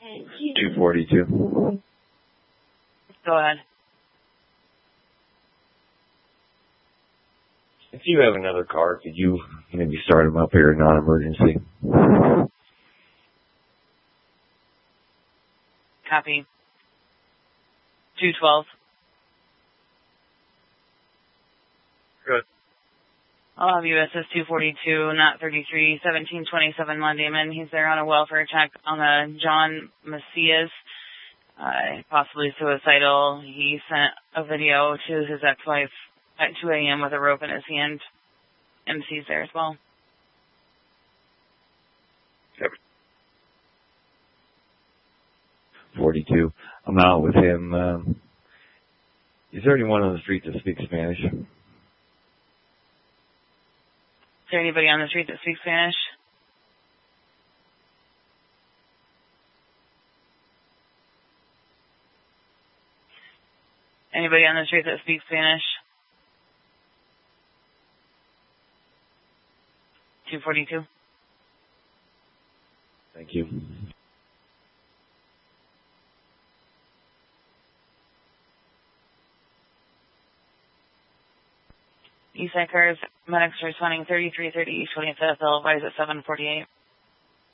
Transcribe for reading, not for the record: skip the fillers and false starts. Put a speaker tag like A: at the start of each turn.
A: 242.
B: Go ahead.
A: If you have another car, could you maybe start them up here, non-emergency?
B: Copy. 212.
A: Good.
B: I'll have USS 242, not 33, 1727 Mondayman. He's there on a welfare check on the John Macias, possibly suicidal. He sent a video to his ex-wife at 2 a.m. with a rope in his hand. MC's there as well.
A: Yep. 42. I'm out with him. Is there anyone on the street that speaks Spanish?
B: Is there anybody on the street that speaks Spanish? Anybody on the street that speaks Spanish? 242.
A: Thank you.
B: Eastside cars, medics responding 3330 East 25th, they'll advise at 748.